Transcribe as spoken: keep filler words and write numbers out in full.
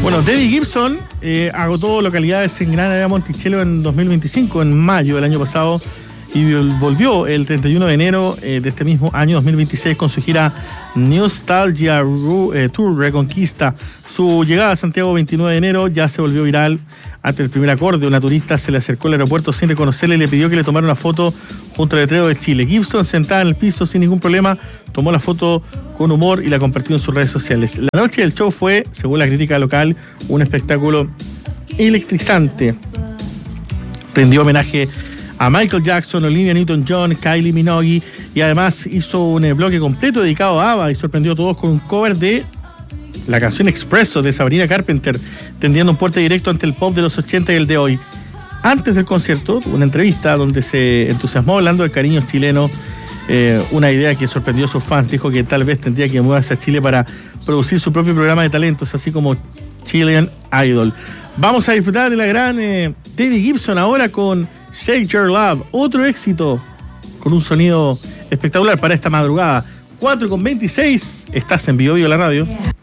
Bueno, Debbie Gibson eh, agotó localidades en Gran Área Monticello en dos mil veinticinco, en mayo del año pasado, y volvió el treinta y uno de enero eh, de este mismo año dos mil veintiséis con su gira Nostalgia eh, Tour Reconquista. Su llegada a Santiago veintinueve de enero ya se volvió viral. Ante el primer acorde, una turista se le acercó al aeropuerto sin reconocerle y le pidió que le tomara una foto junto al letrero de Chile. Gibson, sentada en el piso sin ningún problema, tomó la foto con humor y la compartió en sus redes sociales. La noche del show fue, según la crítica local, un espectáculo electrizante. Rindió homenaje a Michael Jackson, Olivia Newton-John, Kylie Minogue, y además hizo un bloque completo dedicado a ABBA y sorprendió a todos con un cover de la canción Expresso de Sabrina Carpenter, tendiendo un puente directo ante el pop de los ochenta y el de hoy. Antes del concierto, una entrevista donde se entusiasmó hablando del cariño chileno, eh, una idea que sorprendió a sus fans. Dijo que tal vez tendría que mudarse a Chile para producir su propio programa de talentos, así como Chilean Idol. Vamos a disfrutar de la gran eh, Debbie Gibson ahora con Shake Your Love, otro éxito con un sonido espectacular para esta madrugada. cuatro con veintiséis, estás en Bio Bio la radio.